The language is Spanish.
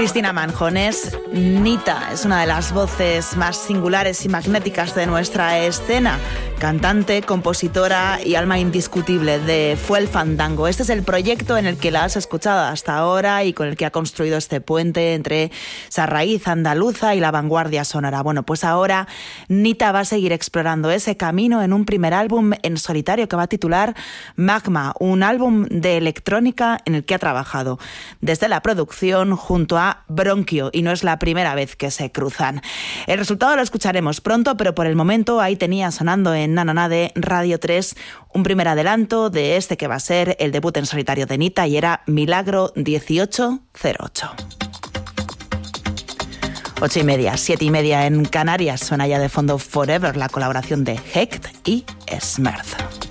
Cristina Manjones, Nita, es una de las voces más singulares y magnéticas de nuestra escena. Cantante, compositora y alma indiscutible de Fue el Fandango. Este es el proyecto en el que la has escuchado hasta ahora y con el que ha construido este puente entre esa raíz andaluza y la vanguardia sonora. Bueno, pues ahora Nita va a seguir explorando ese camino en un primer álbum en solitario que va a titular Magma, un álbum de electrónica en el que ha trabajado desde la producción junto a Bronquio, y no es la primera vez que se cruzan. El resultado lo escucharemos pronto, pero por el momento ahí tenía sonando en Nananá de Radio 3 un primer adelanto de este que va a ser el debut en solitario de Nita, y era Milagro 1808. 8:30, 7:30 en Canarias. Suena ya de fondo Forever, la colaboración de Hecht y Smurf.